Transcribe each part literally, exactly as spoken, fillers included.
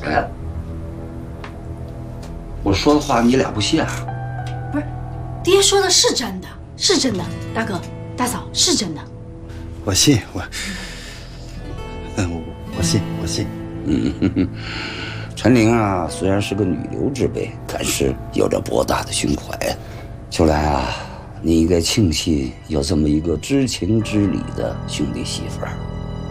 哎，我说的话你俩不信啊？ 不是，爹说的是真的，是真的，大哥大嫂是真的。 我信我，嗯，我我信我信。 嗯哼哼，陈玲啊，虽然是个女流之辈，但是有着博大的胸怀。秋兰啊，你应该庆幸有这么一个知情知理的兄弟媳妇儿。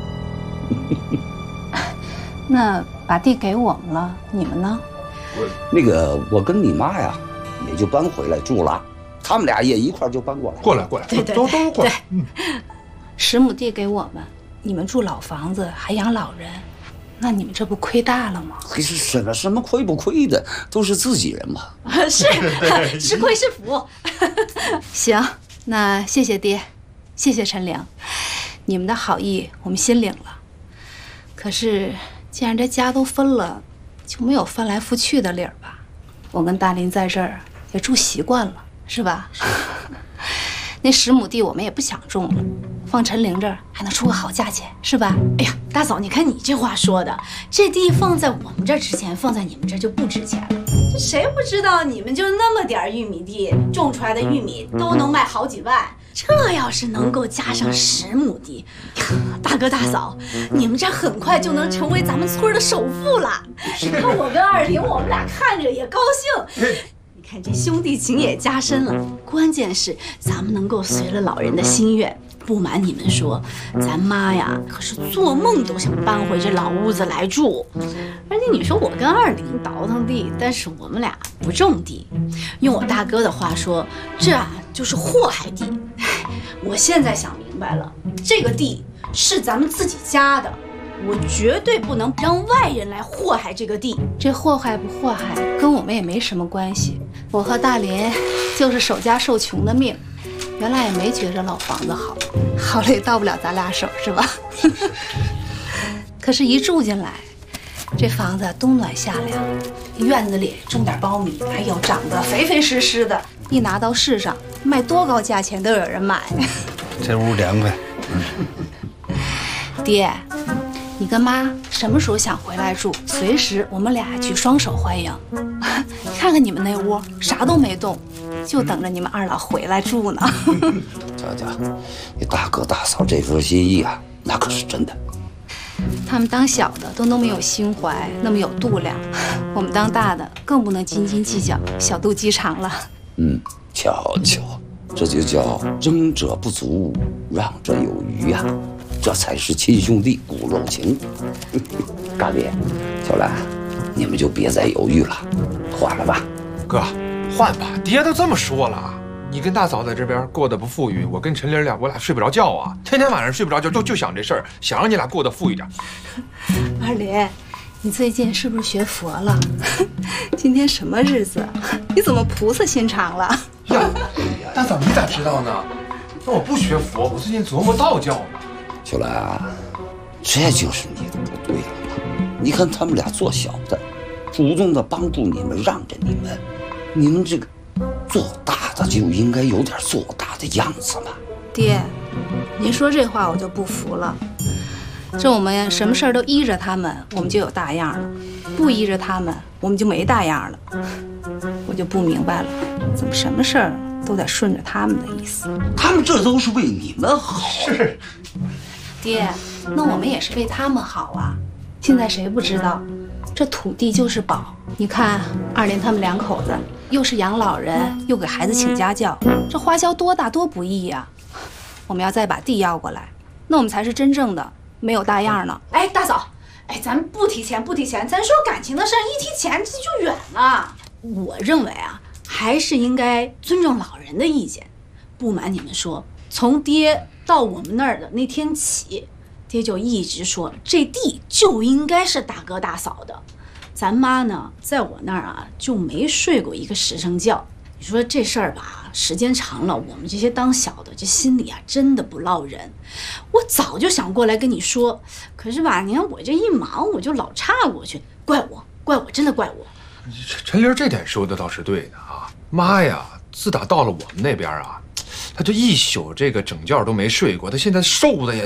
那把地给我们了，你们呢？ 我那个，我跟你妈呀，也就搬回来住了。他们俩也一块就搬过来。 过来过来， 对对都都过来。嗯， 十亩地给我们，你们住老房子还养老人，那你们这不亏大了吗？ 可是什么什么亏不亏的，都是自己人嘛。 是，是亏是福。 行，那谢谢爹，谢谢陈玲，你们的好意我们心领了。可是既然这家都分了，就没有翻来覆去的理儿吧？我跟大林在这儿也住习惯了，是吧？那十亩地我们也不想种了，放陈玲这儿还能出个好价钱，是吧？ 哎呀，大嫂，你看你这话说的，这地放在我们这儿值钱，放在你们这儿就不值钱了。这谁不知道你们就那么点玉米地，种出来的玉米都能卖好几万。这要是能够加上十亩地，大哥大嫂，你们这很快就能成为咱们村的首富了。看我跟二玲，我们俩看着也高兴。你看这兄弟情也加深了，关键是咱们能够随了老人的心愿。不瞒你们说，咱妈呀可是做梦都想搬回这老屋子来住。而且你说我跟二玲倒腾地，但是我们俩不种地。用我大哥的话说，这啊就是祸害地。我现在想明白了，这个地是咱们自己家的，我绝对不能让外人来祸害这个地。 这祸害不祸害跟我们也没什么关系。我和大林就是守家受穷的命，原来也没觉着老房子好，好了也到不了咱俩手，是吧？可是，一住进来，这房子冬暖夏凉，院子里种点苞米，哎呦，长得肥肥实实的，一拿到市上卖多高价钱都有人买。 这屋凉快。 爹，你跟妈什么时候想回来住，随时我们俩去双手欢迎。看看你们那屋啥都没动，就等着你们二老回来住呢。 瞧瞧，你大哥大嫂这份心意啊，那可是真的。 他们当小的都那么有心怀，那么有度量，我们当大的更不能斤斤计较，小肚鸡肠了。 嗯，瞧瞧，这就叫争者不足，让者有余呀、啊，这才是亲兄弟骨肉情。大爹，小兰，你们就别再犹豫了，换了吧。 哥，换吧，爹都这么说了。你跟大嫂在这边过得不富裕，我跟陈玲俩，我俩睡不着觉啊，天天晚上睡不着觉，就就想这事儿，想让你俩过得富裕点。 二林，你最近是不是学佛了？今天什么日子？你怎么菩萨心肠了？ 呀，大嫂你咋知道呢？那我不学佛，我最近琢磨道教呢。 小兰啊，这就是你的不对了嘛！你看他们俩做小的，主动的帮助你们，让着你们，你们这个做大的就应该有点做大的样子嘛。 爹，您说这话我就不服了。这我们什么事儿都依着他们，我们就有大样了；不依着他们，我们就没大样了。我就不明白了，怎么什么事儿都得顺着他们的意思？ 他们这都是为你们好。 是， 爹，那我们也是为他们好啊。现在谁不知道，这土地就是宝。你看二林他们两口子，又是养老人，又给孩子请家教，这花销多大多不易呀！我们要再把地要过来，那我们才是真正的没有大样呢。 哎，大嫂，哎，咱不提钱不提钱，咱说感情的事儿，一提钱这就远了。我认为啊，还是应该尊重老人的意见。不瞒你们说，从爹到我们那儿的那天起，爹就一直说这地就应该是大哥大嫂的。咱妈呢，在我那儿啊就没睡过一个时辰觉。你说这事儿吧，时间长了，我们这些当小的这心里啊真的不落人。我早就想过来跟你说，可是吧，你看我这一忙，我就老岔过去，怪我，怪我，真的怪我。 陈玲这点说的倒是对的啊，妈呀，自打到了我们那边啊，她就一宿这个整觉都没睡过，她现在瘦的也